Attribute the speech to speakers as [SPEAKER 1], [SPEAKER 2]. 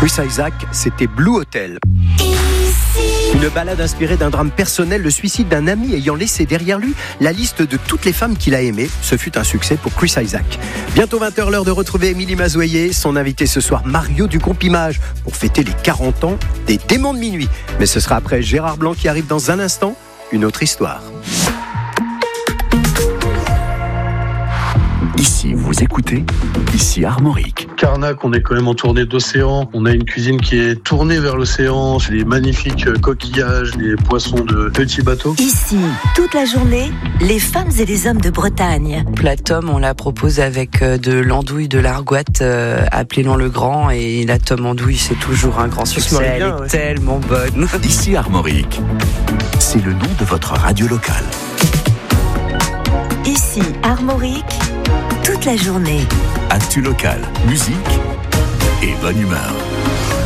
[SPEAKER 1] Chris Isaak, c'était Blue Hotel. Une balade inspirée d'un drame personnel, le suicide d'un ami ayant laissé derrière lui la liste de toutes les femmes qu'il a aimées. Ce fut un succès pour Chris Isaak. Bientôt 20h, l'heure de retrouver Émilie Mazoyer. Son invité ce soir, Mario du Groupe Image, pour fêter les 40 ans des Démons de Minuit. Mais ce sera après Gérard Blanc qui arrive dans un instant. Une autre histoire.
[SPEAKER 2] Ici, vous écoutez, ici Armorique.
[SPEAKER 3] Carnac, on est quand même entouré d'océans. On a une cuisine qui est tournée vers l'océan. C'est des magnifiques coquillages, des poissons de petits bateaux.
[SPEAKER 4] Ici, toute la journée, les femmes et les hommes de Bretagne.
[SPEAKER 5] La tome, on la propose avec de l'andouille, de l'argoite, appelez-le le grand. Et la tome andouille, c'est toujours un grand succès. Elle est tellement bonne.
[SPEAKER 2] Ici Armorique. C'est le nom de votre radio locale.
[SPEAKER 4] Ici, Armorique, toute la journée.
[SPEAKER 2] Actu local, musique et bonne humeur.